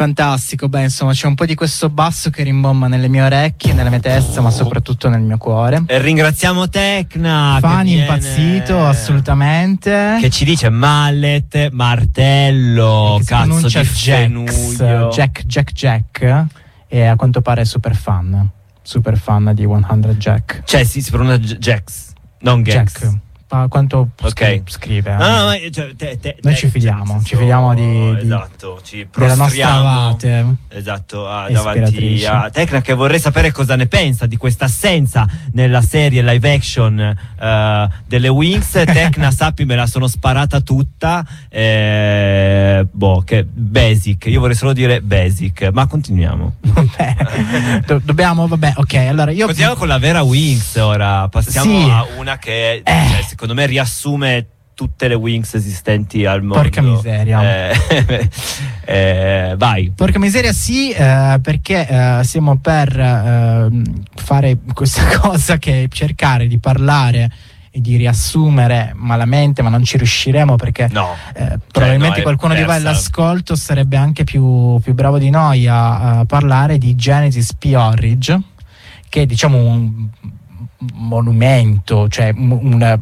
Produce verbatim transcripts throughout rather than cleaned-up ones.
Fantastico, beh insomma c'è un po' di questo basso che rimbomba nelle mie orecchie, nella mia testa, ma soprattutto nel mio cuore. E ringraziamo Tecna, fan che impazzito, viene... assolutamente, che ci dice mallet, martello, che cazzo di Jax, fenuglio. Jack Jack Jack, e a quanto pare è super fan, super fan di cento Jack. Cioè si, si pronuncia Jax, non Gex. Jack. A quanto Ok. scrive, eh. Ah, ma, cioè, te, te, noi te, ci fidiamo, cioè, ci fidiamo di, di esatto, ci della nostra prostriamo, avate, esatto, a, davanti a Tecna, che vorrei sapere cosa ne pensa di questa assenza nella serie live action uh, delle Winx. Tecna, sappi, me la sono sparata tutta, eh, boh, che basic, io vorrei solo dire basic, ma continuiamo. Vabbè, do- dobbiamo, vabbè, ok, allora io continuiamo con la vera Winx ora, passiamo sì. a una che eh. cioè, secondo me riassume tutte le Winx esistenti al mondo. Porca miseria. Eh, eh, vai. Porca miseria, sì, eh, perché eh, stiamo per eh, fare questa cosa che è cercare di parlare e di riassumere malamente, ma non ci riusciremo perché no. eh, probabilmente no, qualcuno persa. di voi all'ascolto sarebbe anche più, più bravo di noi a, a parlare di Genesis P-Orridge, che è diciamo un monumento, cioè un, un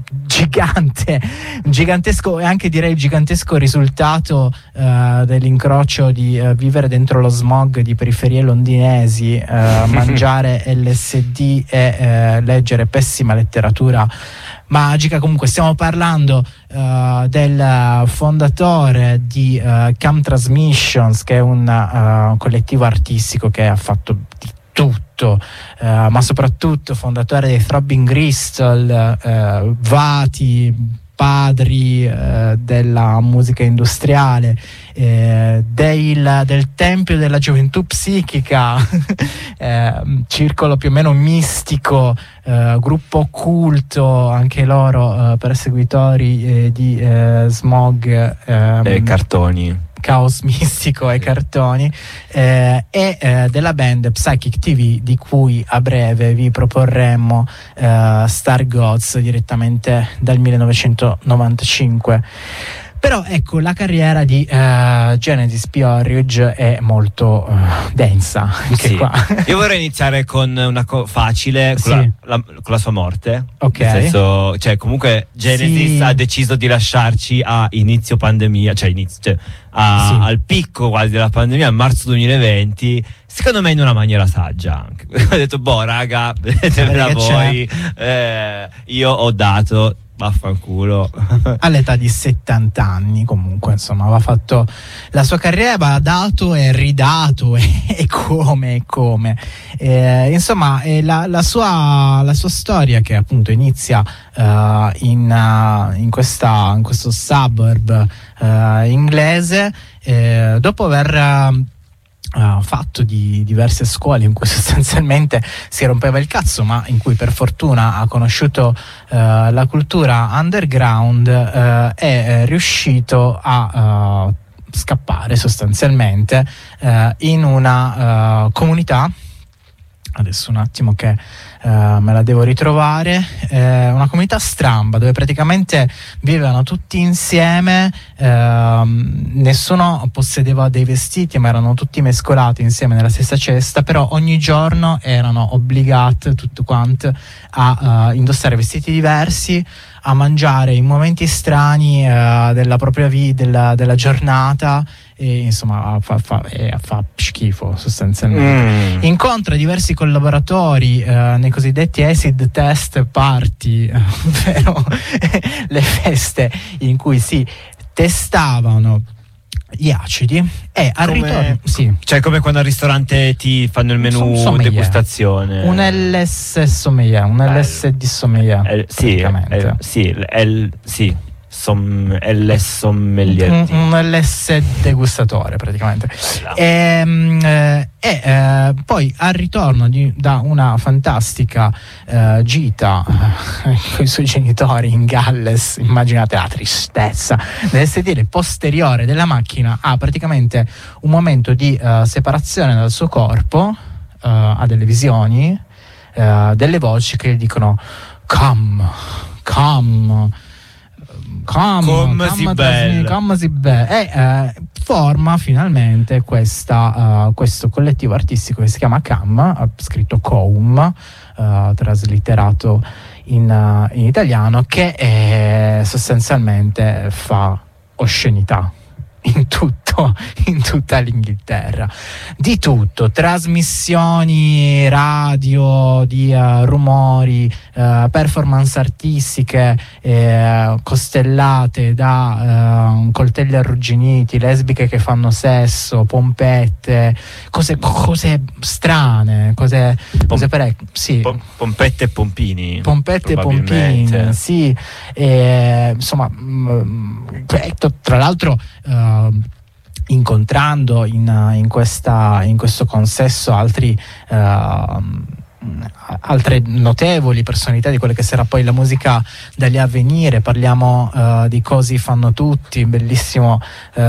gigante, un gigantesco e anche direi gigantesco risultato uh, dell'incrocio di uh, vivere dentro lo smog di periferie londinesi, uh, mangiare L S D e uh, leggere pessima letteratura magica. Comunque stiamo parlando uh, del fondatore di uh, Cam Transmissions, che è un uh, collettivo artistico che ha fatto di tutto, uh, ma soprattutto fondatore dei Throbbing Gristle, uh, Vati, padri uh, della musica industriale, uh, del, del Tempio della Gioventù Psichica, uh, circolo più o meno mistico, uh, gruppo occulto, anche loro uh, perseguitori uh, di uh, smog um, e cartoni. Caos mistico e cartoni, eh, e eh, della band Psychic T V, di cui a breve vi proporremo eh, Star Gods direttamente dal millenovecentonovantacinque. Però ecco, la carriera di uh, Genesis P-Orridge è molto uh, densa anche sì. qua. Io vorrei iniziare con una co- facile, con, sì. la, la, con la sua morte. Ok. Nel senso, cioè comunque Genesis sì. ha deciso di lasciarci a inizio pandemia, cioè, inizio, cioè a, sì. al picco quasi della pandemia, a marzo duemilaventi, secondo me in una maniera saggia. Ho detto, boh raga, vedetevela voi, eh, io ho dato... vaffanculo. All'età di settanta anni comunque insomma aveva fatto la sua carriera, aveva dato e ridato e, e come e come eh, insomma eh, la, la, sua, la sua storia, che appunto inizia uh, in, uh, in, questa, in questo suburb uh, inglese, eh, dopo aver uh, Uh, fatto di diverse scuole in cui sostanzialmente si rompeva il cazzo, ma in cui per fortuna ha conosciuto uh, la cultura underground, uh, è riuscito a uh, scappare sostanzialmente uh, in una uh, comunità. Adesso un attimo che uh, me la devo ritrovare, eh, una comunità stramba dove praticamente vivevano tutti insieme, eh, nessuno possedeva dei vestiti ma erano tutti mescolati insieme nella stessa cesta, però ogni giorno erano obbligati tutto quanto a uh, indossare vestiti diversi, a mangiare in momenti strani uh, della propria vita, della, della giornata, e insomma fa, fa, eh, fa schifo sostanzialmente. Mm. Incontra diversi collaboratori uh, nei cosiddetti acid test party, ovvero le feste in cui si testavano gli acidi, e al come, ritorno sì. Cioè come quando al ristorante ti fanno il menù sommelier. Degustazione, un L S sommelier, un L S D sommelier, eh, sì, eh, sì, l, sì som, L S sommelier, un, un L S degustatore praticamente. E, eh, e eh, poi al ritorno di, da una fantastica eh, gita eh, con i suoi genitori in Galles, immaginate la tristezza nel sedile posteriore della macchina, ha praticamente un momento di eh, separazione dal suo corpo, eh, ha delle visioni, eh, delle voci che gli dicono come, come come, come, come si bella, come si bella. E eh, forma finalmente questa, uh, questo collettivo artistico che si chiama Cam, scritto Com, uh, traslitterato in, uh, in italiano, che è, sostanzialmente fa oscenità in tutto, in tutta l'Inghilterra, di tutto, trasmissioni radio di uh, rumori, uh, performance artistiche eh, costellate da uh, coltelli arrugginiti, lesbiche che fanno sesso, pompette, cose, cose strane, cose, cose per sì. Pom- pompette e pompini, pompette e pompini, sì, e, insomma, mh, tra l'altro uh, incontrando in, in, questa, in questo consesso altri uh, altre notevoli personalità di quella che sarà poi la musica dagli Avvenire. Parliamo uh, di Così fanno tutti, bellissimo uh,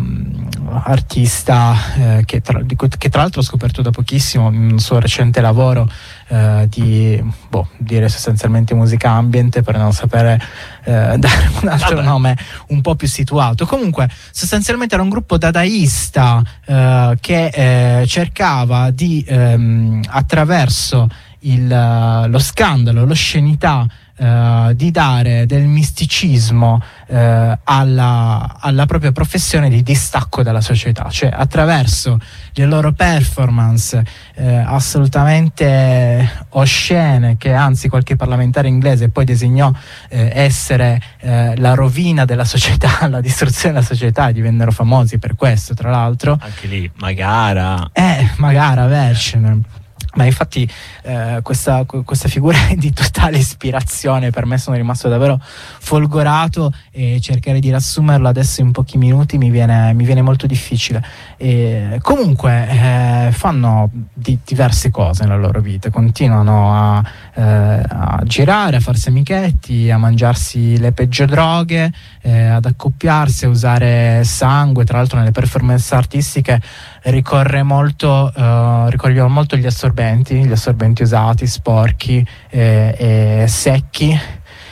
artista uh, che, tra, di, che tra l'altro ho scoperto da pochissimo un suo recente lavoro uh, di boh, dire sostanzialmente musica ambient, per non sapere uh, dare un altro Vabbè. nome un po' più situato. Comunque sostanzialmente era un gruppo dadaista uh, che uh, cercava di um, attraverso Il, lo scandalo, l'oscenità, eh, di dare del misticismo eh, alla, alla propria professione di distacco dalla società, cioè attraverso le loro performance eh, assolutamente oscene, che anzi qualche parlamentare inglese poi designò eh, essere eh, la rovina della società, la distruzione della società, e divennero famosi per questo, tra l'altro. Anche lì Magara eh Magara Vercen. Ma infatti eh, questa, questa figura di totale ispirazione, per me sono rimasto davvero folgorato, e cercare di riassumerlo adesso in pochi minuti mi viene, mi viene molto difficile. E comunque eh, fanno di, diverse cose nella loro vita, continuano a, eh, a girare, a farsi amichetti, a mangiarsi le peggio droghe, eh, ad accoppiarsi, a usare sangue. Tra l'altro nelle performance artistiche ricorre molto, uh, ricorrono molto gli assorbenti, gli assorbenti usati, sporchi e, e secchi,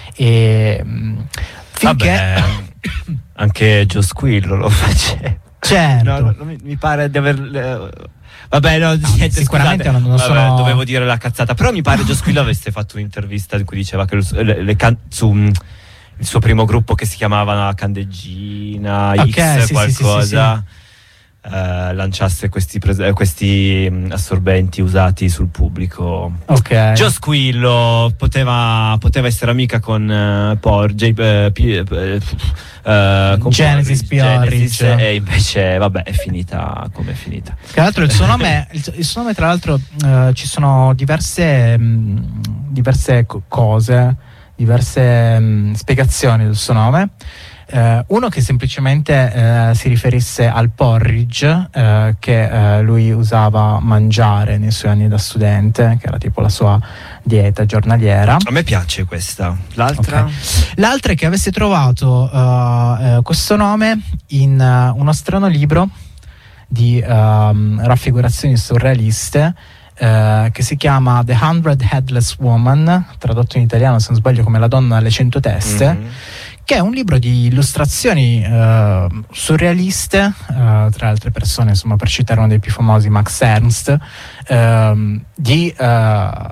e finché Vabbè, anche Gio Squillo lo faceva. Certo. No, no, mi, mi pare di aver Vabbè, no, no niente, sicuramente scusate, non, non vabbè, sono... dovevo dire la cazzata, però mi pare Gio Squillo avesse fatto un'intervista in cui diceva che le, le, le can- su il suo primo gruppo, che si chiamava Candeggina okay, X sì, qualcosa, sì, sì, sì. Uh, lanciasse questi, pres- questi um, assorbenti usati sul pubblico. Okay. Gio Squillo poteva, poteva essere amica con uh, Porge, uh, P- uh, uh, con Genesis Porridge, e invece vabbè è finita come è finita. Tra l'altro il suo nome, il, il suo nome tra l'altro uh, ci sono diverse mh, diverse co- cose, diverse mh, spiegazioni del suo nome. Uh, uno che semplicemente uh, si riferisse al porridge uh, che uh, lui usava mangiare nei suoi anni da studente, che era tipo la sua dieta giornaliera. A me piace questa. L'altra? Okay. L'altra è che avesse trovato uh, uh, questo nome in uh, uno strano libro di uh, raffigurazioni surrealiste Uh, che si chiama The Hundred Headless Woman, tradotto in italiano se non sbaglio come La donna alle cento teste, mm-hmm. che è un libro di illustrazioni uh, surrealiste, uh, tra altre persone, insomma, per citare uno dei più famosi, Max Ernst, uh, di uh,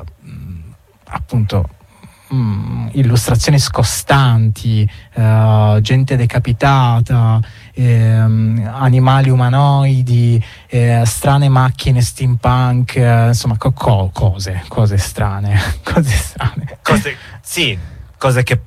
appunto mm, illustrazioni scostanti, uh, gente decapitata, ehm, animali umanoidi, eh, strane macchine steampunk, eh, insomma co- co- cose, cose strane, cose strane. Cose, sì, cose che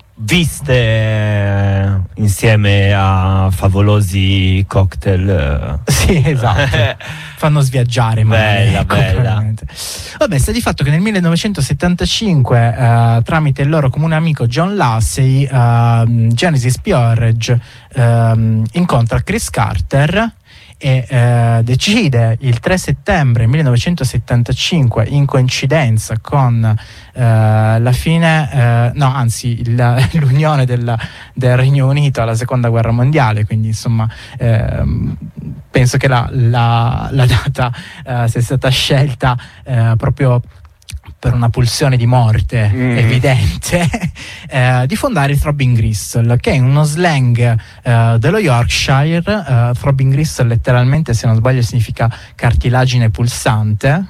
viste insieme a favolosi cocktail, sì, esatto, fanno sviaggiare. Bella, bella. Vabbè, sta di fatto che nel millenovecentosettantacinque uh, tramite il loro comune amico John Lassey, uh, Genesis Porridge uh, incontra Chris Carter e eh, decide il tre settembre millenovecentosettantacinque, in coincidenza con eh, la fine, eh, no anzi il, l'unione del, del Regno Unito alla seconda guerra mondiale, quindi insomma eh, penso che la, la, la data eh, sia stata scelta eh, proprio per una pulsione di morte mm. evidente, eh, di fondare il Throbbing Gristle, che è uno slang eh, dello Yorkshire. eh, Throbbing Gristle letteralmente, se non sbaglio, significa cartilagine pulsante.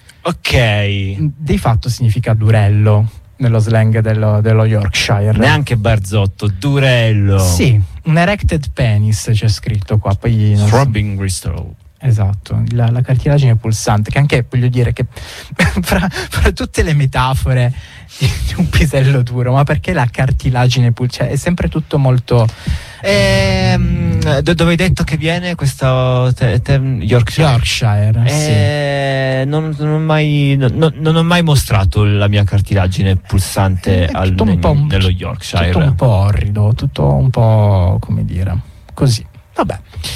Ok. Di fatto significa durello nello slang dello, dello Yorkshire. Neanche barzotto, durello. Sì, un erected penis c'è scritto qua. Poi Throbbing Gristle. Esatto, la, la cartilagine pulsante, che anche, voglio dire, che fra, fra tutte le metafore di, di un pisello duro, ma perché la cartilagine pulsante? Cioè, è sempre tutto molto... Ehm, dove hai detto che viene questo te, te, Yorkshire? Yorkshire, eh, sì. non, non, ho mai, non, non ho mai mostrato la mia cartilagine pulsante al, un po', nello Yorkshire. Tutto un po' orrido, tutto un po', come dire, così. Vabbè.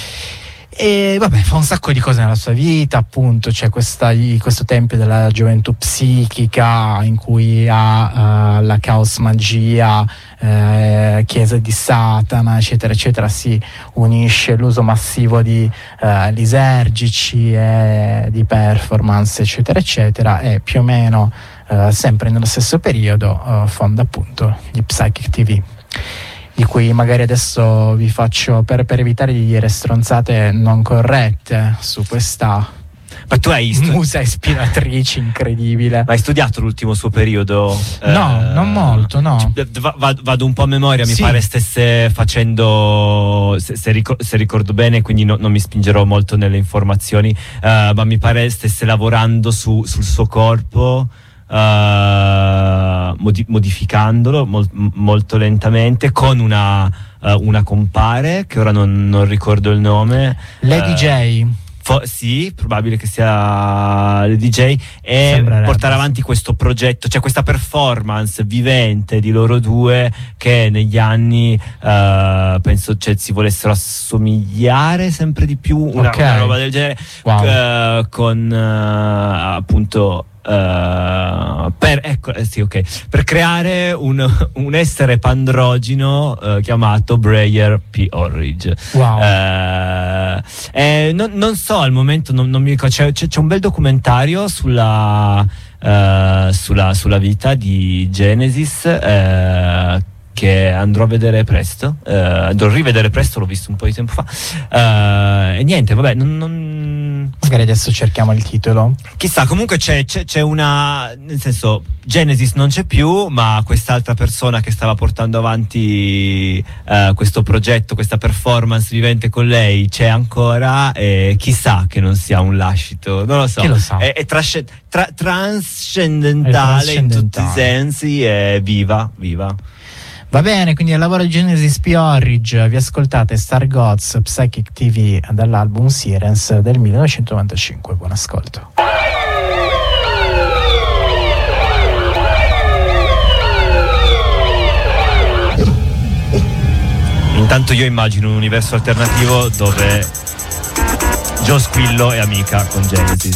E vabbè, fa un sacco di cose nella sua vita, appunto c'è questa, questo tempio della gioventù psichica in cui ha uh, la caos magia, uh, chiesa di Satana, eccetera eccetera. Si unisce l'uso massivo di uh, lisergici e di performance, eccetera eccetera, e più o meno uh, sempre nello stesso periodo uh, fonda appunto gli Psychic T V, di cui magari adesso vi faccio, per, per evitare di dire stronzate non corrette su questa Ma tu hai stu- musa ispiratrice incredibile. Hai studiato l'ultimo suo periodo? No, eh, non molto, no. Va, vado un po' a memoria, mi sì. pare stesse facendo, se, se, ricor- se ricordo bene, quindi no, non mi spingerò molto nelle informazioni, uh, ma mi pare stesse lavorando su, sul suo corpo, Uh, modi- modificandolo mol- molto lentamente con una, uh, una compare che ora non, non ricordo il nome, Lady uh, J. Fo- sì, probabile che sia Lady J, e Sembrerebbe. portare avanti questo progetto, cioè questa performance vivente di loro due che negli anni uh, penso cioè, si volessero assomigliare sempre di più, una, okay. una roba del genere, wow. uh, con uh, appunto Uh, per, ecco, eh, sì, okay. per creare un, un essere pandrogino uh, chiamato Breyer P. Orridge. Wow. Uh, eh, non, non so al momento, non, non mi ricordo, c'è, c'è, c'è un bel documentario sulla, uh, sulla, sulla vita di Genesis uh, che andrò a vedere presto, uh, andrò a rivedere presto, l'ho visto un po' di tempo fa, uh, e niente, vabbè, non, non... magari adesso cerchiamo il titolo. Chissà, comunque c'è, c'è, c'è una, nel senso, Genesis non c'è più, ma quest'altra persona che stava portando avanti uh, questo progetto, questa performance vivente con lei c'è ancora, e chissà che non sia un lascito, non lo so, chi lo sa? È, è trasce- tra- trascendentale in tutti i sensi, è viva, viva. Va bene, quindi al lavoro di Genesis P. Orridge vi ascoltate Star Gods Psychic T V dall'album Sirens del millenovecentonovantacinque. Buon ascolto. Intanto io immagino un universo alternativo dove Joe Squillo è amica con Genesis.